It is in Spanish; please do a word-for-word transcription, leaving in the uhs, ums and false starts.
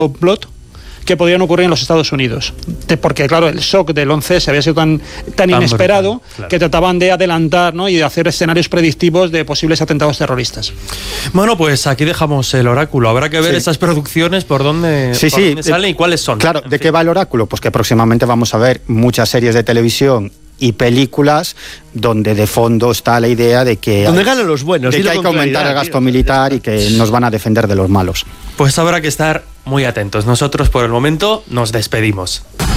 complot que podrían ocurrir en los Estados Unidos. De, porque, claro, el shock del once se había sido tan, tan, tan inesperado brutal, claro, que trataban de adelantar, ¿no?, y de hacer escenarios predictivos de posibles atentados terroristas. Bueno, pues aquí dejamos el oráculo. Habrá que ver sí. esas producciones por dónde, sí, por sí, dónde salen y cuáles son. Claro, ¿de fin. qué va el oráculo? Pues que próximamente vamos a ver muchas series de televisión y películas donde de fondo está la idea de que donde ganan los buenos, de que hay que aumentar el gasto militar y que nos van a defender de los malos. Pues habrá que estar muy atentos. Nosotros por el momento nos despedimos.